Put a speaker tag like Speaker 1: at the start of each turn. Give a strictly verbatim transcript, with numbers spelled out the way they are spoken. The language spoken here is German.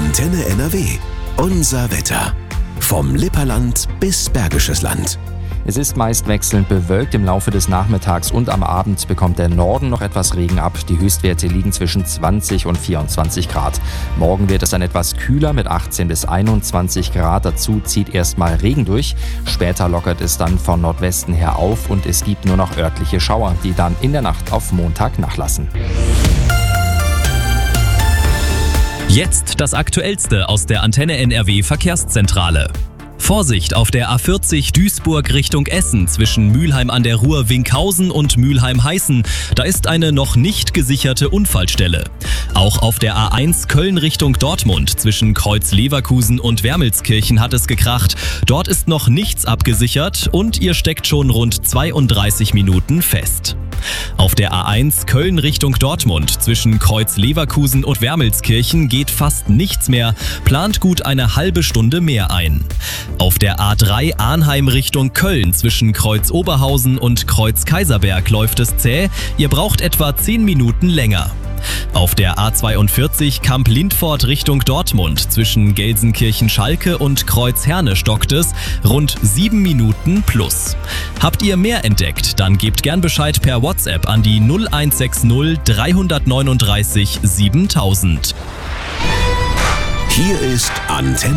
Speaker 1: Antenne N R W. Unser Wetter. Vom Lipperland bis Bergisches Land.
Speaker 2: Es ist meist wechselnd bewölkt. Im Laufe des Nachmittags und am Abend bekommt der Norden noch etwas Regen ab. Die Höchstwerte liegen zwischen zwanzig und vierundzwanzig Grad. Morgen wird es dann etwas kühler mit achtzehn bis einundzwanzig Grad. Dazu zieht erstmal Regen durch. Später lockert es dann von Nordwesten her auf und es gibt nur noch örtliche Schauer, die dann in der Nacht auf Montag nachlassen.
Speaker 3: Jetzt das Aktuellste aus der Antenne N R W Verkehrszentrale. Vorsicht auf der A vierzig Duisburg Richtung Essen zwischen Mülheim an der Ruhr Winkhausen und Mülheim-Heißen. Da ist eine noch nicht gesicherte Unfallstelle. Auch auf der A eins Köln Richtung Dortmund zwischen Kreuz Leverkusen und Wermelskirchen hat es gekracht. Dort ist noch nichts abgesichert und ihr steckt schon rund zweiunddreißig Minuten fest. Auf der A eins Köln Richtung Dortmund zwischen Kreuz Leverkusen und Wermelskirchen geht fast nichts mehr, plant gut eine halbe Stunde mehr ein. Auf der A drei Arnheim Richtung Köln zwischen Kreuz Oberhausen und Kreuz Kaiserberg läuft es zäh, ihr braucht etwa zehn Minuten länger. Auf der A zweiundvierzig Kamp-Lindfort Richtung Dortmund zwischen Gelsenkirchen-Schalke und Kreuz-Herne stockt es, rund sieben Minuten plus. Habt ihr mehr entdeckt, dann gebt gern Bescheid per WhatsApp an die null eins sechs null drei neun drei siebentausend.
Speaker 1: Hier ist Antenne